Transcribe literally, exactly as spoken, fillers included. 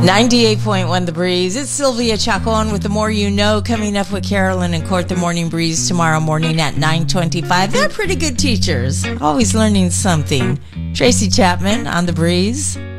ninety-eight point one The Breeze. It's Sylvia Chacon with The More You Know, coming up with Carolyn and Court, The Morning Breeze, tomorrow morning at nine twenty-five. They're pretty good teachers, always learning something. Tracy Chapman on The Breeze.